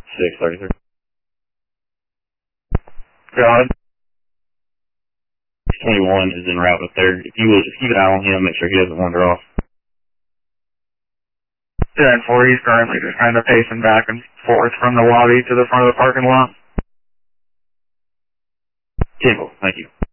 633. Got it. 21 is en route up there. If you would just keep an eye on him, make sure he doesn't wander off. 10-4, he's currently just kind of pacing back and forth from the lobby to the front of the parking lot. 10-4, thank you.